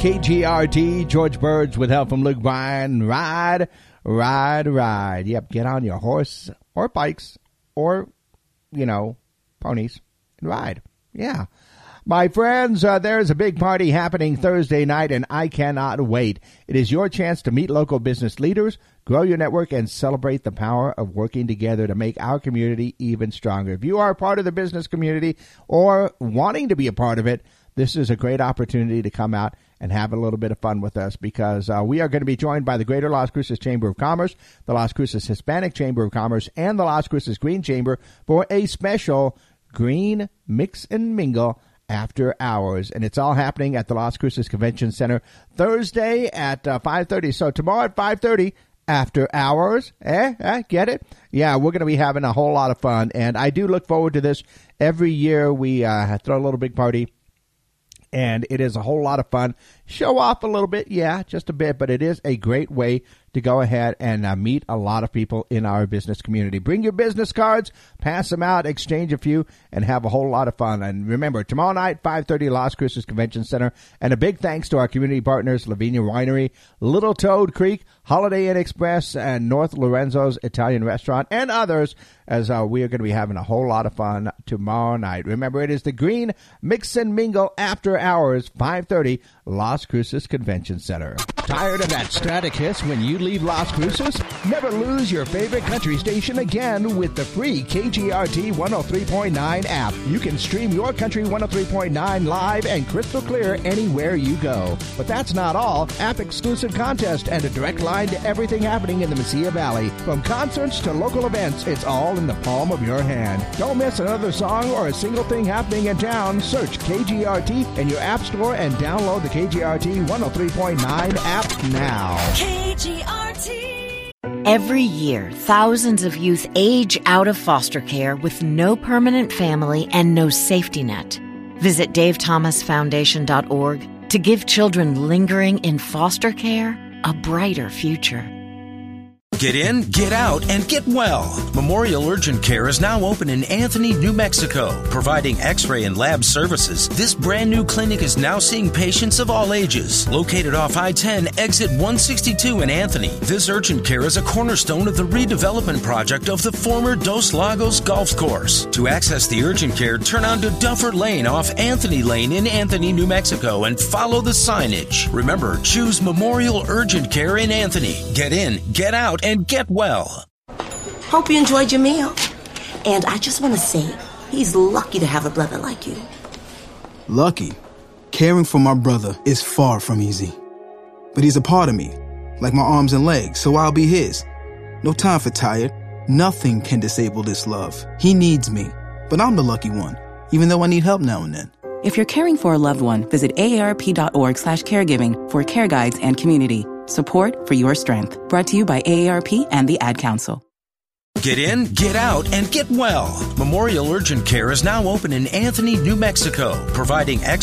KGRT, George Birds with help from Luke Bryan. Ride, ride, ride. Yep, get on your horse or bikes or, ponies and ride. Yeah. My friends, there's a big party happening Thursday night, and I cannot wait. It is your chance to meet local business leaders, grow your network, and celebrate the power of working together to make our community even stronger. If you are a part of the business community or wanting to be a part of it, this is a great opportunity to come out and have a little bit of fun with us, because we are going to be joined by the Greater Las Cruces Chamber of Commerce, the Las Cruces Hispanic Chamber of Commerce, and the Las Cruces Green Chamber for a special Green Mix and Mingle after hours. And it's all happening at the Las Cruces Convention Center Thursday at 5:30. So tomorrow at 5:30, after hours. Get it? Yeah, we're going to be having a whole lot of fun, and I do look forward to this. Every year we throw a little big party, and it is a whole lot of fun. Show off a little bit, yeah, just a bit, but it is a great way to go ahead and meet a lot of people in our business community. Bring your business cards, pass them out, exchange a few, and have a whole lot of fun. And remember, tomorrow night, 5:30, Las Cruces Convention Center. And a big thanks to our community partners, Lavinia Winery, Little Toad Creek, Holiday Inn Express, and North Lorenzo's Italian Restaurant, and others, as we are going to be having a whole lot of fun tomorrow night. Remember, it is the Green Mix and Mingle after hours, 5:30, Las Cruces Convention Center. Tired of that static hiss when you leave Las Cruces? Never lose your favorite country station again with the free KGRT 103.9 app. You can stream your Country 103.9 live and crystal clear anywhere you go. But that's not all. App-exclusive contest and a direct line to everything happening in the Mesilla Valley. From concerts to local events, it's all in the palm of your hand. Don't miss another song or a single thing happening in town. Search KGRT in your app store and download the KGRT 103.9 app now. KGRT. Every year, thousands of youth age out of foster care with no permanent family and no safety net. Visit DaveThomasFoundation.org to give children lingering in foster care a brighter future. Get in, get out, and get well. Memorial Urgent Care is now open in Anthony, New Mexico, providing x-ray and lab services. This brand new clinic is now seeing patients of all ages. Located off I-10, exit 162 in Anthony, this urgent care is a cornerstone of the redevelopment project of the former Dos Lagos Golf Course. To access the urgent care, turn onto Duffer Lane off Anthony Lane in Anthony, New Mexico, and follow the signage. Remember, choose Memorial Urgent Care in Anthony. Get in, get out, and get well. Hope you enjoyed your meal. And I just want to say, he's lucky to have a brother like you. Lucky? Caring for my brother is far from easy. But he's a part of me, like my arms and legs, so I'll be his. No time for tired. Nothing can disable this love. He needs me, but I'm the lucky one, even though I need help now and then. If you're caring for a loved one, visit aarp.org/caregiving for care guides and community. Support for your strength. Brought to you by AARP and the Ad Council. Get in, get out, and get well. Memorial Urgent Care is now open in Anthony, New Mexico, providing